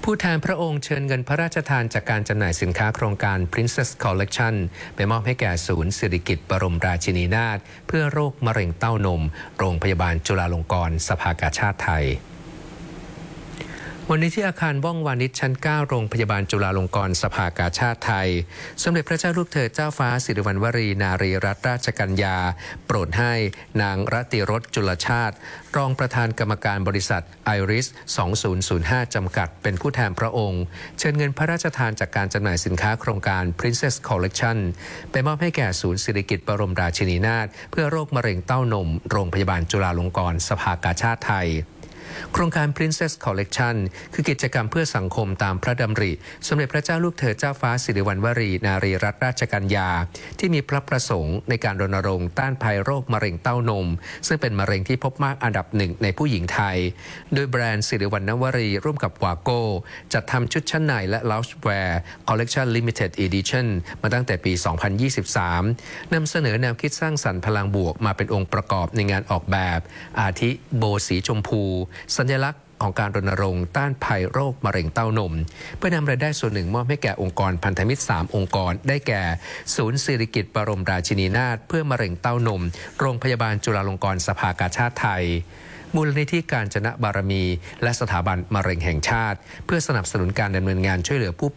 ผู้แทนพระองค์เชิญเงินพระราชทานจากการจำหน่ายสินค้าโครงการ Princess Collection ไปมอบให้แก่ศูนย์สิริกิติ์บรมราชินีนาถเพื่อโรคมะเร็งเต้านมโรงพยาบาลจุฬาลงกรณ์สภากาชาดไทยวันนี้ที่อาคารว่องวานิชชั้น 9 โรงพยาบาลจุฬาลงกรณ์สภากาชาดไทยสมเด็จพระเจ้าลูกเธอเจ้าฟ้าสิริวัณวรีนารีรัตนราชกัญญาโปรดให้นางรติรสจุลชาติรองประธานกรรมการบริษัท Iris 2005 จำกัดเป็นผู้แทนพระองค์เชิญเงินพระราชทานจากการจำหน่ายสินค้าโครงการ Princess Collection ไปมอบให้แก่ศูนย์สิริกิติ์บรมราชินีนาถเพื่อโรคมะเร็งเต้านมโรงพยาบาลจุฬาลงกรณ์สภากาชาดไทยโครงการ Princess Collection คือกิจกรรมเพื่อสังคมตามพระดำริสมเด็จพระเจ้าลูกเธอเจ้าฟ้าสิริวัณวรีนารีรัตนราชกัญญาที่มีพระประสงค์ในการรณรงค์ต้านภัยโรคมะเร็งเต้านมซึ่งเป็นมะเร็งที่พบมากอันดับหนึ่งในผู้หญิงไทยโดยแบรนด์สิริวัณวรีร่วมกับวาโก้จัดทำชุดชั้นในและลาวส์แวร์ Collection Limited Edition มาตั้งแต่ปี 2023 นำเสนอแนวคิดสร้างสรรค์พลังบวกมาเป็นองค์ประกอบในงานออกแบบอาทิโบสีชมพูสัญลักษณ์ของการรณรงค์ต้านภัยโรคมะเร็งเต้านมเพื่อนำรายได้ส่วนหนึ่งมอบให้แก่องค์กรพันธมิตร3องค์กรได้แก่ศูนย์สิริกิติ์บรมราชินีนาถเพื่อมะเร็งเต้านมโรงพยาบาลจุฬาลงกรณ์สภากาชาดไทยมูลนิธิการจนะบารมีและสถาบันมะเร็งแห่งชาติเพื่อสนับสนุนการดำเนินงานช่วยเหลือผู้